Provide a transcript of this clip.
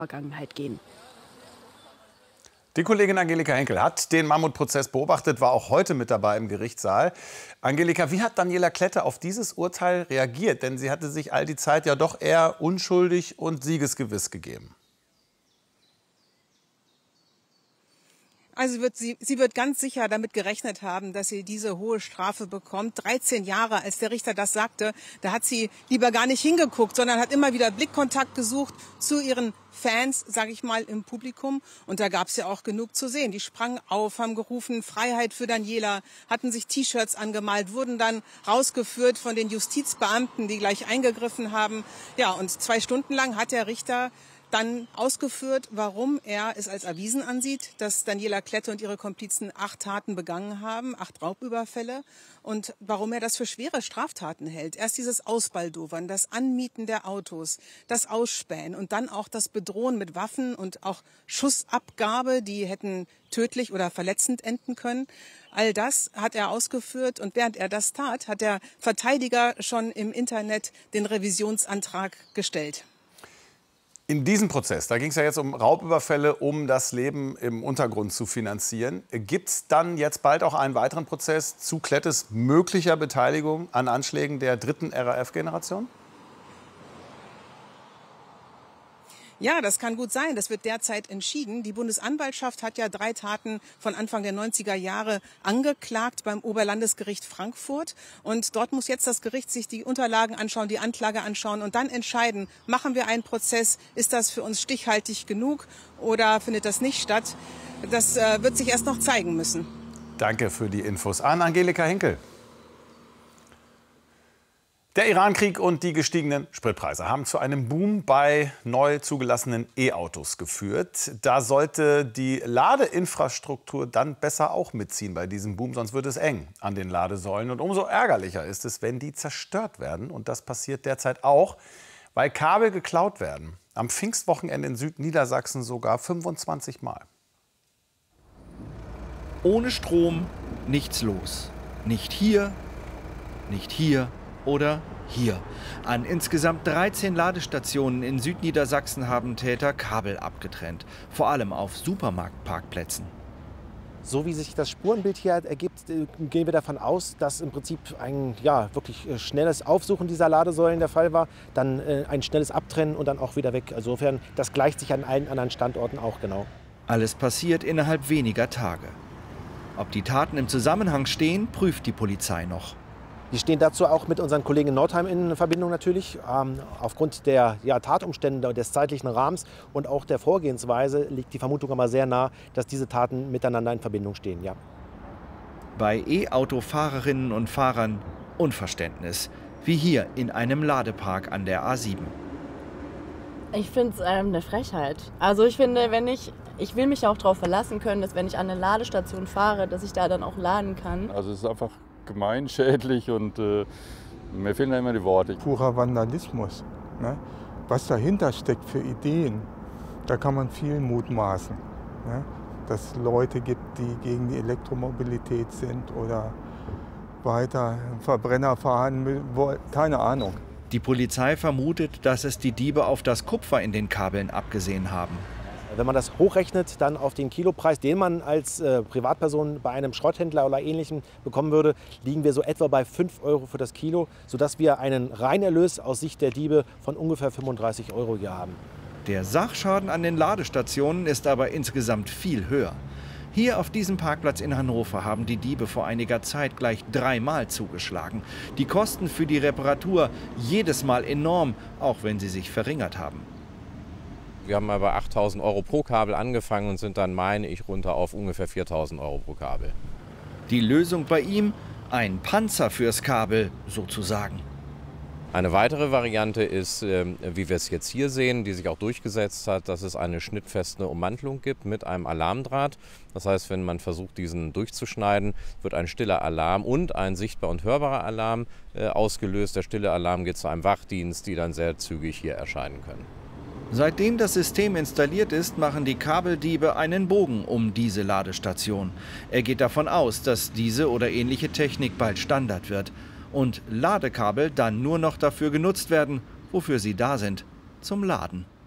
Vergangenheit gehen. Die Kollegin Angelika Henkel hat den Mammutprozess beobachtet, war auch heute mit dabei im Gerichtssaal. Angelika, wie hat Daniela Klette auf dieses Urteil reagiert? Denn sie hatte sich all die Zeit ja doch eher unschuldig und siegesgewiss gegeben. Also sie wird ganz sicher damit gerechnet haben, dass sie diese hohe Strafe bekommt. 13 Jahre, als der Richter das sagte, da hat sie lieber gar nicht hingeguckt, sondern hat immer wieder Blickkontakt gesucht zu ihren Fans, sage ich mal, im Publikum. Und da gab es ja auch genug zu sehen. Die sprangen auf, haben gerufen, Freiheit für Daniela, hatten sich T-Shirts angemalt, wurden dann rausgeführt von den Justizbeamten, die gleich eingegriffen haben. Ja, und 2 Stunden lang hat der Richter dann ausgeführt, warum er es als erwiesen ansieht, dass Daniela Klette und ihre Komplizen 8 Taten begangen haben, 8 Raubüberfälle, und warum er das für schwere Straftaten hält. Erst dieses Ausbaldowern, das Anmieten der Autos, das Ausspähen und dann auch das Bedrohen mit Waffen und auch Schussabgabe, die hätten tödlich oder verletzend enden können. All das hat er ausgeführt, und während er das tat, hat der Verteidiger schon im Internet den Revisionsantrag gestellt. In diesem Prozess, da ging es ja jetzt um Raubüberfälle, um das Leben im Untergrund zu finanzieren. Gibt es dann jetzt bald auch einen weiteren Prozess zu Klettes möglicher Beteiligung an Anschlägen der 3. RAF-Generation? Ja, das kann gut sein. Das wird derzeit entschieden. Die Bundesanwaltschaft hat ja 3 Taten von Anfang der 90er Jahre angeklagt beim Oberlandesgericht Frankfurt. Und dort muss jetzt das Gericht sich die Unterlagen anschauen, die Anklage anschauen und dann entscheiden, machen wir einen Prozess, ist das für uns stichhaltig genug oder findet das nicht statt? Das wird sich erst noch zeigen müssen. Danke für die Infos an Angelika Henkel. Der Iran-Krieg und die gestiegenen Spritpreise haben zu einem Boom bei neu zugelassenen E-Autos geführt. Da sollte die Ladeinfrastruktur dann besser auch mitziehen bei diesem Boom, sonst wird es eng an den Ladesäulen. Und umso ärgerlicher ist es, wenn die zerstört werden. Und das passiert derzeit auch, weil Kabel geklaut werden. Am Pfingstwochenende in Südniedersachsen sogar 25 Mal. Ohne Strom nichts los. Nicht hier, nicht hier oder hier. An insgesamt 13 Ladestationen in Südniedersachsen haben Täter Kabel abgetrennt, vor allem auf Supermarktparkplätzen. So wie sich das Spurenbild hier ergibt, gehen wir davon aus, dass im Prinzip ein wirklich schnelles Aufsuchen dieser Ladesäulen der Fall war, dann ein schnelles Abtrennen und dann auch wieder weg. Insofern, das gleicht sich an allen anderen Standorten auch genau. Alles passiert innerhalb weniger Tage. Ob die Taten im Zusammenhang stehen, prüft die Polizei noch. Wir stehen dazu auch mit unseren Kollegen in Nordheim in Verbindung natürlich. Aufgrund der Tatumstände, des zeitlichen Rahmens und auch der Vorgehensweise liegt die Vermutung aber sehr nah, dass diese Taten miteinander in Verbindung stehen. Ja. Bei E-Auto-Fahrerinnen und Fahrern Unverständnis, wie hier in einem Ladepark an der A7. Ich finde es eine Frechheit. Also ich finde, ich will mich auch darauf verlassen können, dass wenn ich an eine Ladestation fahre, dass ich da dann auch laden kann. Also es ist einfach gemeinschädlich und mir fehlen da immer die Worte. Purer Vandalismus. Ne? Was dahinter steckt für Ideen, da kann man viel mutmaßen. Ne? Dass es Leute gibt, die gegen die Elektromobilität sind oder weiter Verbrenner fahren, keine Ahnung. Die Polizei vermutet, dass es die Diebe auf das Kupfer in den Kabeln abgesehen haben. Wenn man das hochrechnet, dann auf den Kilopreis, den man als Privatperson bei einem Schrotthändler oder Ähnlichem bekommen würde, liegen wir so etwa bei 5 € für das Kilo, sodass wir einen Reinerlös aus Sicht der Diebe von ungefähr 35 € hier haben. Der Sachschaden an den Ladestationen ist aber insgesamt viel höher. Hier auf diesem Parkplatz in Hannover haben die Diebe vor einiger Zeit gleich 3-mal zugeschlagen. Die Kosten für die Reparatur jedes Mal enorm, auch wenn sie sich verringert haben. Wir haben mal bei 8.000 € pro Kabel angefangen und sind dann, meine ich, runter auf ungefähr 4.000 € pro Kabel. Die Lösung bei ihm? Ein Panzer fürs Kabel, sozusagen. Eine weitere Variante ist, wie wir es jetzt hier sehen, die sich auch durchgesetzt hat, dass es eine schnittfeste Ummantelung gibt mit einem Alarmdraht. Das heißt, wenn man versucht, diesen durchzuschneiden, wird ein stiller Alarm und ein sichtbar und hörbarer Alarm ausgelöst. Der stille Alarm geht zu einem Wachdienst, die dann sehr zügig hier erscheinen können. Seitdem das System installiert ist, machen die Kabeldiebe einen Bogen um diese Ladestation. Er geht davon aus, dass diese oder ähnliche Technik bald Standard wird und Ladekabel dann nur noch dafür genutzt werden, wofür sie da sind, zum Laden.